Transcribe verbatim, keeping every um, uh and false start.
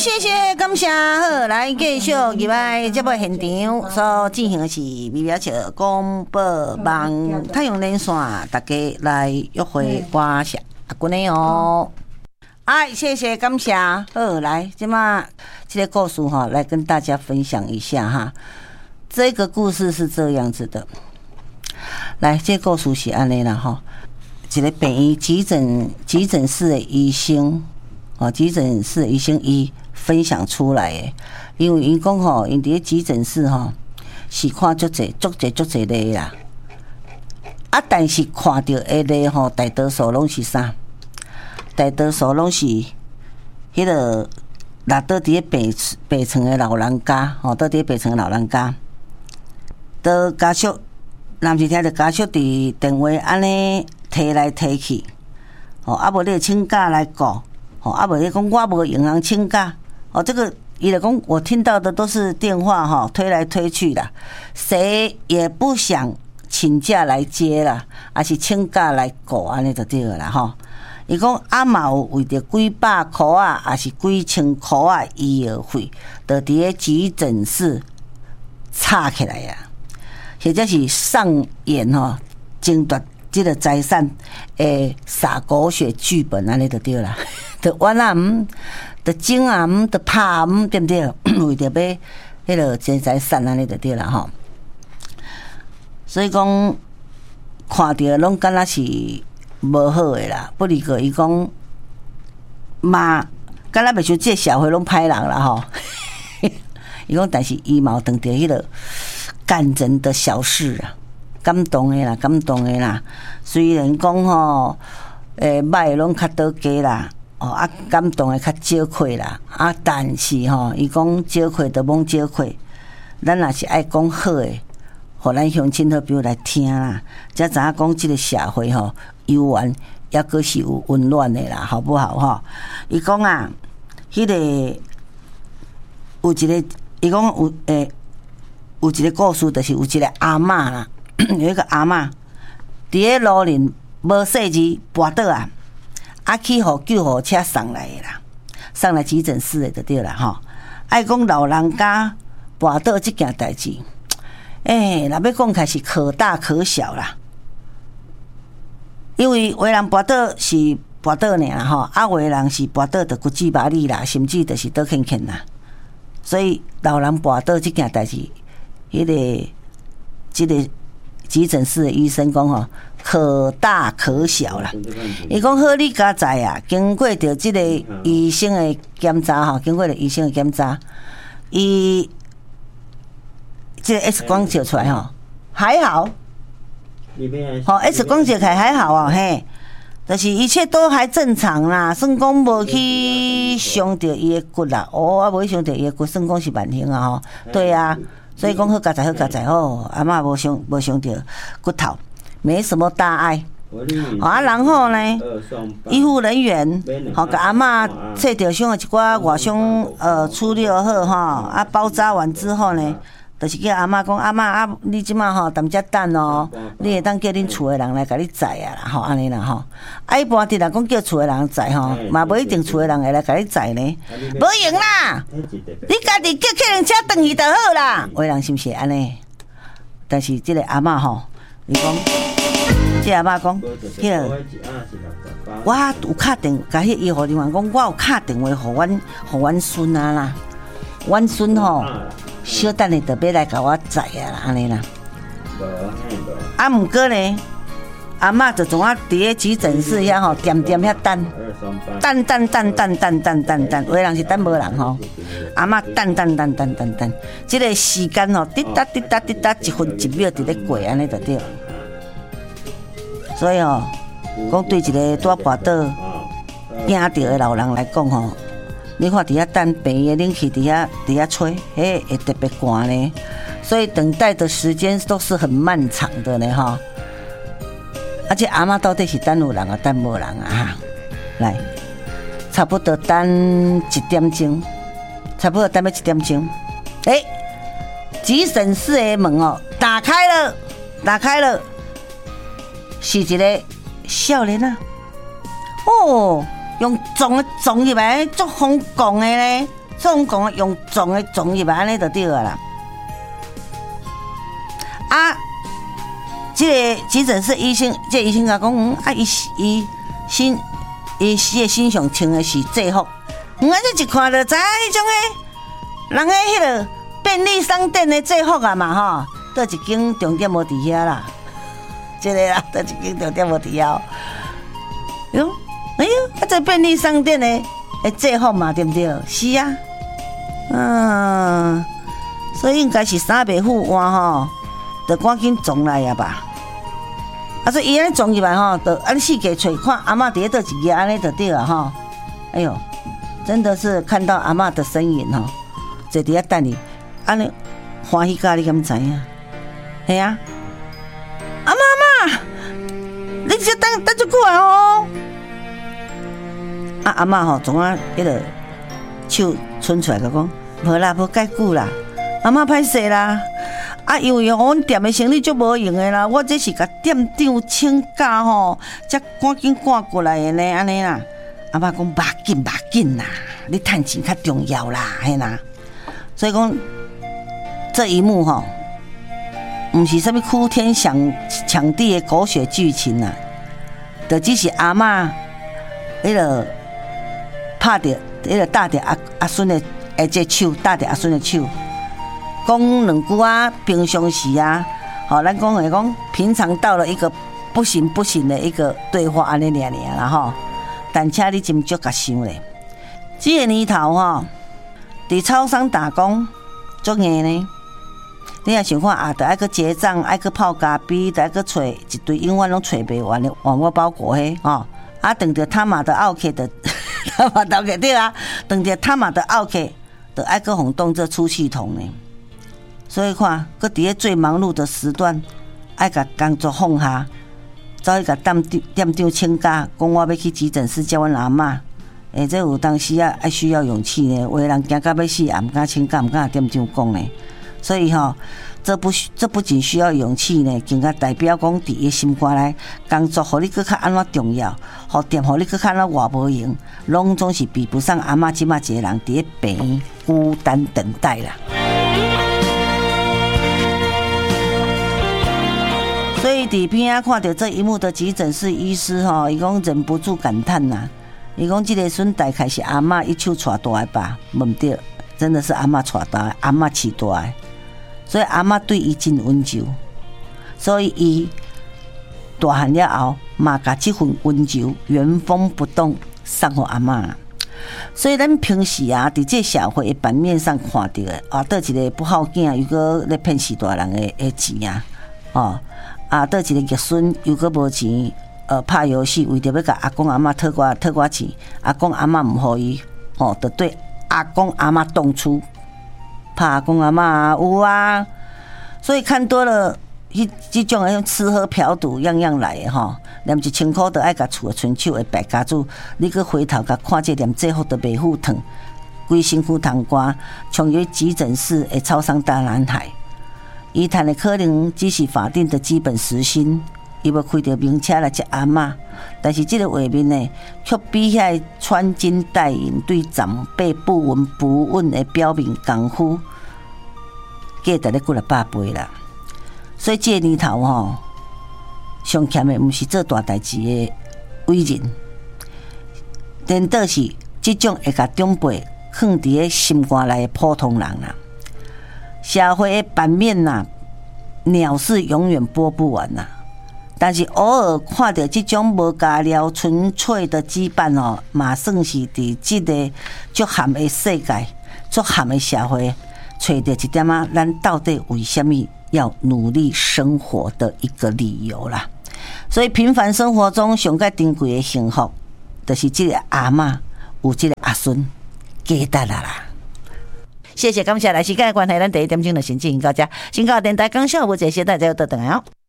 谢谢感谢，好，来继续入来节目现场所进行的是微表笑广播网太阳连线，大家来约会我是阿君的哦。哎，谢谢感谢，好，来，今嘛这个故事哈，来跟大家分享一下哈。这个故事是这样子的，来，这个故事是安尼啦哈，一个病院急诊急诊室的医生。哦，急诊室医生伊分享出来的，因为伊讲吼，因伫急诊室吼是看足济、足济、足济例啦。啊，但是看到的例吼，大多数拢是啥？大多数拢是迄个落倒伫病病床的老人家，吼，倒伫病床的老人家，倒家属，若毋是听着家属伫电话安尼提来提去，哦，啊无你请假来顾。哦，啊无你讲我无银行请假，哦，这个伊就讲我听到的都是电话哈，推来推去的，谁也不想请假来接啦，还是请假来顾安尼就对了啦吼。伊讲啊嘛有为着几百箍啊，还是几千箍啊医药费，就伫咧急诊室插起来呀，或者是上演吼争夺这个财产诶撒狗血剧本安尼就对啦。就冤啊唔，就争啊唔，就拍啊唔，对不对？为着要迄个争财产安尼就对啦吼。所以讲看到拢敢若是无好诶啦，不离个伊讲嘛，敢若袂像这社会拢歹人啦吼。伊讲，但是伊嘛有当着迄个感人的小事啊，感动诶啦，感动诶啦。虽然讲吼，诶歹拢较多加啦。哦啊，感动的较少亏啦，啊，但是吼，伊讲少亏就罔少亏，咱若是爱讲好诶，互咱乡亲好朋友来听啦，才知影讲即个社会吼，悠然抑阁是有温暖诶啦，好不好吼？伊讲啊，迄、那个有一个，伊讲有诶，有一个故事，就是有一个阿嬷啦，有一个阿嬷伫咧路林无细字跋倒啊。啊，去互救护车送来的啦，送来急诊室的就对啦吼。爱讲老人家跋倒这件代志，诶、欸，若要讲开是可大可小啦。因为有的人跋倒是跋倒尔吼，啊，有的人是跋倒就骨质麻痹啦，甚至就是倒欠欠啦。所以老人跋倒这件代志，迄、那个这个急诊室的医生讲吼。可大可小啦，伊讲好，你家在啊，经过着即个医生的检查吼，经过着医生的检查，伊即个 X 光照出来吼，还好，吼 X 光照起来还好哦，嘿，就是一切都还正常啦，算讲无去伤着伊的骨啦，哦，啊无去伤着伊的骨，算讲是万幸啊吼，对啊，所以讲好家在好家在哦，阿嬷无伤无伤着骨头。没什么大碍，啊，然后呢，医护人员好给阿嬷切掉伤的一寡外伤，呃，处理好哈，啊，包扎完之后呢，就是叫阿嬷讲，阿嬷啊，你即马吼踮遮等哦，你会当叫恁厝的人来甲你载啊啦，吼，安尼啦吼，啊，一般的人讲叫厝的人载吼，嘛无一定厝的人会来甲你载呢，无用啦，你家己叫客人车转去就好啦，有的人是毋是安尼？但是即个阿嬷吼。伊讲，即阿嬷讲，迄个，我有敲电，甲迄医护人员讲，我有敲电话互阮，互阮孙啊啦，阮孙吼，小等下就要来甲我载啊啦，安尼啦。啊，毋过呢，阿嬷就总啊伫咧急诊室遐吼，点点遐等，等等等等等等等等，有的人是等无人吼，阿嬷等等等等等等，即个时间吼，滴答滴答滴答，一分一秒伫咧过，安尼就对。所以哦，讲对一个拄跋倒、惊着的老人来讲吼，你看伫遐等病院的冷气伫遐伫遐吹，嘿，会特别寒呢。所以等待的时间都是很漫长的呢哈。而且阿嬷到底是等有人啊，等无人啊？来，差不多等一点钟，差不多等要一点钟。哎、欸，急诊室的门哦，打开了，打开了，是一个少年啊。哦，用撞撞入来，足风狂的呢。 所以我讲用撞的撞入来安尼就对了啦。啊，这个急诊室医生，这个、医生甲讲，嗯，啊，伊伊心伊个身上穿的是制服，嗯，啊，这一看就知影迄种诶，人诶迄个便利商店的制服啊嘛吼，倒一间重点无伫遐啦，这个啦，倒一间重点无伫遐。哟，哎呦，啊，这便利商店的诶制服嘛，对不对？是啊，嗯，所以应该是衫袂付换吼。就赶紧撞来啊吧！啊，所以伊安尼撞入来吼，就安尼四界找看阿嬷伫倒一个安尼就对了吼。哎呦，真的是看到阿嬷的身影吼，坐伫遐等你，安尼欢喜甲你敢知影？系啊，阿嬷阿嬷，你只等等一久啊吼！啊阿嬷吼，总啊迄个手伸出来甲讲，无啦，无介久啦，阿嬷歹势啦。啊，因为阮店的生意足无用的啦，我这是甲店长请假吼，才赶紧赶过来的呢，安尼啦。阿嬷讲，别紧别紧啦，你趁钱较重要啦，嘿啦。所以讲这一幕吼，毋是什么哭天抢抢地的狗血剧情啦，就只是阿嬷迄个拍着迄个搭着阿阿孙的诶这手，搭着阿孙的手。讲两句啊，平常时啊，好，咱讲会讲平常到了一个不行不行的一个对话安尼尔尔啦吼。但请你斟酌甲想咧，这个年头吼，伫超商打工足硬呢。你若想看啊，得爱去结账，爱去泡咖啡，得爱去找一堆永远拢找袂完的网络包裹嘿吼。啊，等着他妈的奥客的，他妈的奥客对啊，等着他妈的奥客，得爱去轰动这出气筒呢。所以看，搁伫咧最忙碌的时段，爱甲工作放下，走去甲店店长请假，讲我要去急诊室接阮阿嬷。诶，这有当时啊，爱需要勇气呢。有的人惊到要死，也毋敢请假，毋敢店长讲呢。所以吼、喔，这不这不仅需要勇气呢，更加代表讲伫伊心肝内，工作互你搁较安怎重要，互店互你搁较安怎活无用，拢总是比不上阿嬷即马一个人伫咧病院孤单等待啦。所以伫边啊看到这一幕的急诊室医师吼，伊讲忍不住感叹呐、啊，伊讲这个孙大概是阿嬷一手带大的吧，毋对，真的是阿嬷带大的，阿嬷饲大的，所以阿嬷对伊真温柔，所以伊大汉了后，嘛甲这份温柔原封不动送互阿嬷。所以咱平时啊，伫这社会的版面上看到的啊，倒一个不好囝，又搁咧骗死大人的的钱啊，哦。啊，倒一个逆孙又搁无钱，呃，拍游戏为着要甲阿公阿嬷讨寡讨寡钱，阿公阿嬷毋互伊，吼，就对阿公阿嬷动粗，拍阿公阿嬷啊，有啊。所以看多了，迄即种诶吃喝嫖赌样样来诶吼，连一千箍都爱甲厝诶伸手诶败家子，你搁回头甲看这连制服都袂赴汤，规身躯汤汗，冲入急诊室诶超商大男孩。伊赚的可能只是法定的基本时薪，伊要开着名车来接阿嬷，但是这个画面呢，却比遐穿金戴银、对长辈不闻不问的标明功夫，价值咧几若百倍啦。所以这个年头吼，上欠的毋是做大代志的伟人，颠倒是这种会甲长辈放伫咧心肝内的普通人啦。社会的版面呐、啊，鸟是永远播不完呐、啊。但是偶尔看到这种无加了纯粹的羁绊哦，嘛算是伫这个足含的世界、足含的社会，找到一点啊，咱到底为什么要努力生活的一个理由啦。所以平凡生活中上较珍贵的幸福，就是这个阿嬷有这个阿孙，记得啦啦。谢谢，感谢来时间的关系，咱第一点钟就先进行到这。新高电台讲笑无这些，大家要倒转来哦。